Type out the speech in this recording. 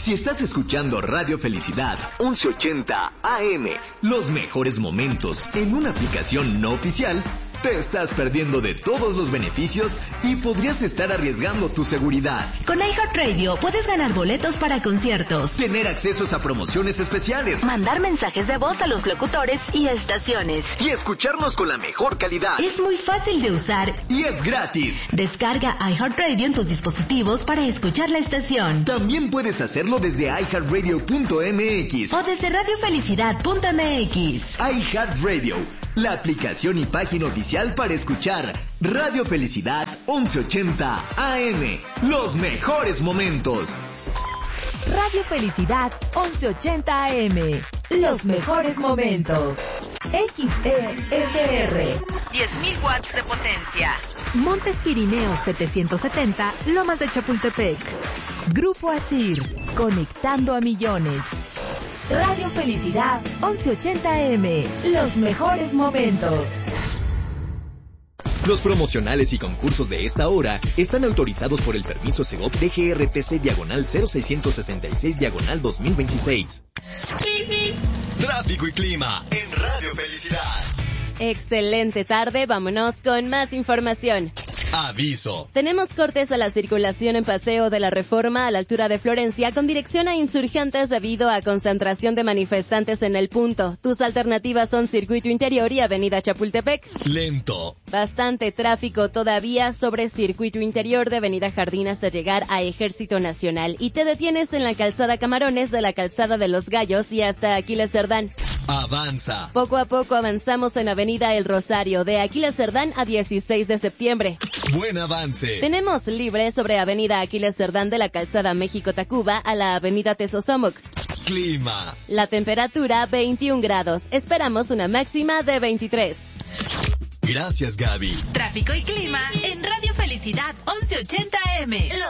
Si estás escuchando Radio Felicidad 1180 AM, los mejores momentos en una aplicación no oficial, te estás perdiendo de todos los beneficios y podrías estar arriesgando tu seguridad. Con iHeartRadio puedes ganar boletos para conciertos, tener accesos a promociones especiales, mandar mensajes de voz a los locutores y estaciones, y escucharnos con la mejor calidad. Es muy fácil de usar y es gratis. Descarga iHeartRadio en tus dispositivos para escuchar la estación. También puedes hacerlo desde iHeartRadio.mx o desde radiofelicidad.mx. iHeartRadio, la aplicación y página oficial para escuchar Radio Felicidad 1180 AM. Los mejores momentos. Radio Felicidad 1180 AM. Los mejores momentos. XESR. 10.000 watts de potencia. Montes Pirineos 770, Lomas de Chapultepec. Grupo ASIR, conectando a millones. Radio Felicidad 1180 AM. Los mejores momentos. Los promocionales y concursos de esta hora están autorizados por el permiso Segov DGRTC/0666/2026. Tráfico y clima en Radio Felicidad. Excelente tarde, vámonos con más información. Aviso. Tenemos cortes a la circulación en Paseo de la Reforma a la altura de Florencia con dirección a Insurgentes debido a concentración de manifestantes en el punto. Tus alternativas son Circuito Interior y Avenida Chapultepec. Lento. Bastante tráfico todavía sobre Circuito Interior de Avenida Jardín hasta llegar a Ejército Nacional. Y te detienes en la calzada Camarones de la calzada de Los Gallos y hasta Aquiles Cerdán. Avanza. Poco a poco avanzamos en Avenida El Rosario de Aquiles Cerdán a 16 de septiembre. Buen avance. Tenemos libre sobre Avenida Aquiles Cerdán de la calzada México-Tacuba a la Avenida Tezosomoc. Clima. La temperatura 21 grados. Esperamos una máxima de 23. Gracias, Gaby. Tráfico y clima en Radio Felicidad 1180 AM.